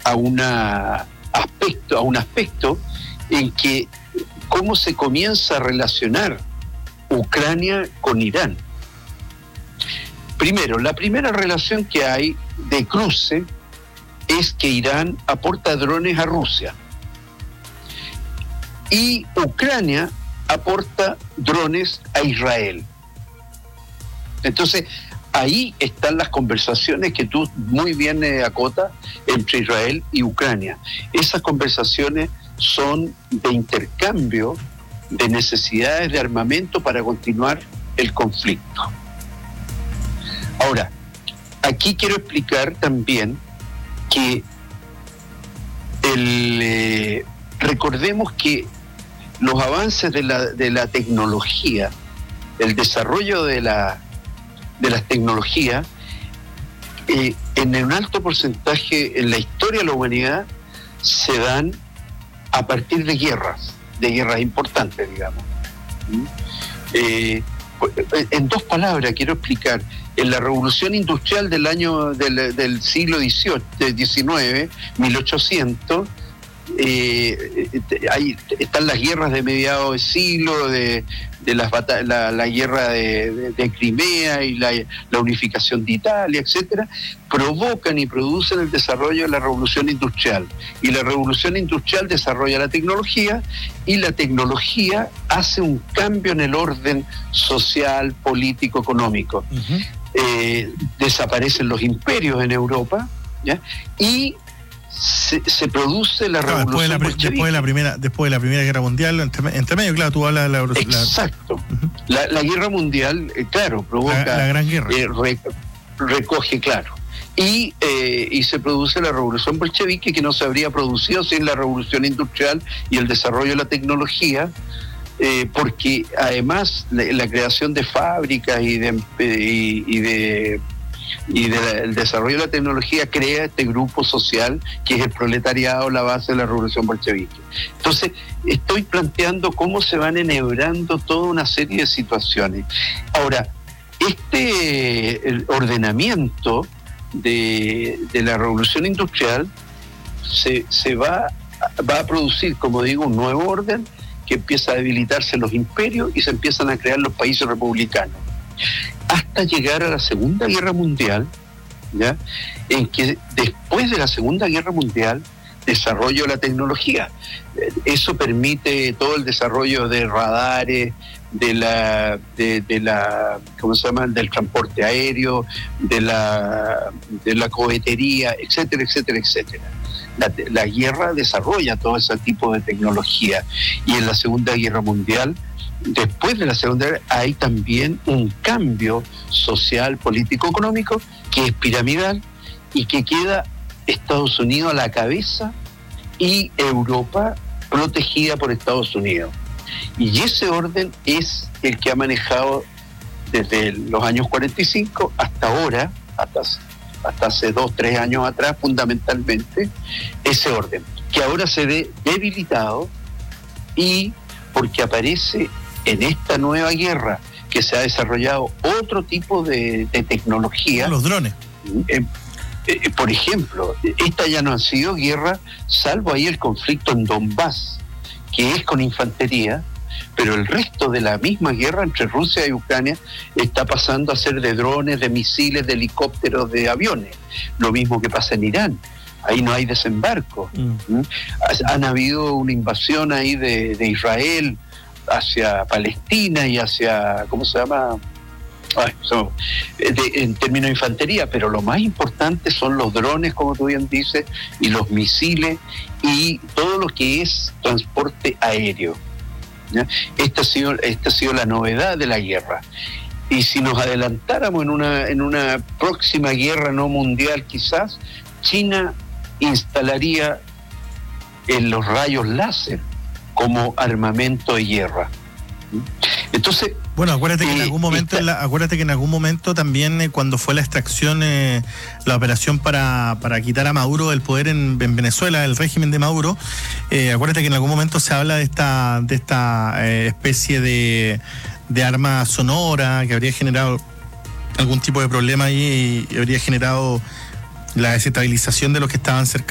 a un aspecto en que cómo se comienza a relacionar Ucrania con Irán. Primero, la primera relación que hay de cruce es que Irán aporta drones a Rusia y Ucrania aporta drones a Israel. Entonces, ahí están las conversaciones que tú muy bien acotas entre Israel y Ucrania. Esas conversaciones son de intercambio de necesidades de armamento para continuar el conflicto. Ahora, aquí quiero explicar también que recordemos que los avances de la tecnología, el desarrollo de las tecnologías, en un alto porcentaje en la historia de la humanidad se dan a partir de guerras importantes, digamos. En dos palabras quiero explicar. En la revolución industrial del siglo XIX, 1800, ahí están las guerras de mediados de siglo, la guerra de Crimea y la unificación de Italia, etcétera, provocan y producen el desarrollo de la revolución industrial. Y la revolución industrial desarrolla la tecnología, y la tecnología hace un cambio en el orden social, político, económico. Uh-huh. Desaparecen los imperios en Europa, ¿ya? Y se produce la revolución después de la primera guerra mundial, entre medio, claro, tú hablas de la revolución. Exacto. Uh-huh. La guerra mundial, claro, provoca la gran guerra. Recoge, claro. Y se produce la revolución bolchevique, que no se habría producido sin la revolución industrial y el desarrollo de la tecnología, porque además la creación de fábricas y el desarrollo de la tecnología crea este grupo social que es el proletariado, la base de la revolución bolchevique. Entonces, estoy planteando cómo se van enhebrando toda una serie de situaciones. Ahora, el ordenamiento de la revolución industrial se va a producir, como digo, un nuevo orden que empieza a debilitarse los imperios y se empiezan a crear los países republicanos, hasta llegar a la Segunda Guerra Mundial, ¿ya? En que después de la Segunda Guerra Mundial desarrollo la tecnología. Eso permite todo el desarrollo de radares, ¿cómo se llama?, del transporte aéreo, de la cohetería, etcétera, etcétera, etcétera. La guerra desarrolla todo ese tipo de tecnología, y en la Segunda Guerra Mundial, después de la Segunda Guerra, hay también un cambio social, político, económico, que es piramidal y que queda Estados Unidos a la cabeza y Europa protegida por Estados Unidos. Y ese orden es el que ha manejado desde los años 45 hasta ahora, hasta hace 2-3 años atrás, fundamentalmente, ese orden, que ahora se ve debilitado, y porque aparece en esta nueva guerra que se ha desarrollado otro tipo de tecnología. Los drones. Por ejemplo, esta ya no han sido guerras, salvo ahí el conflicto en Donbass, que es con infantería, pero el resto de la misma guerra entre Rusia y Ucrania está pasando a ser de drones, de misiles, de helicópteros, de aviones. Lo mismo que pasa en Irán. Ahí no hay desembarco. Han habido una invasión ahí de Israel hacia Palestina y hacia, ¿cómo se llama?, en términos de infantería, pero lo más importante son los drones, como tú bien dices, y los misiles y todo lo que es transporte aéreo, ¿ya? Esta ha sido la novedad de la guerra. Y si nos adelantáramos en una próxima guerra no mundial, quizás China instalaría en los rayos láser como armamento de guerra. Entonces, bueno, acuérdate que en algún momento también, cuando fue la extracción, la operación para quitar a Maduro del poder en Venezuela, el régimen de Maduro, acuérdate que en algún momento se habla de esta especie de arma sonora que habría generado algún tipo de problema ahí y habría generado la desestabilización de los que estaban cerca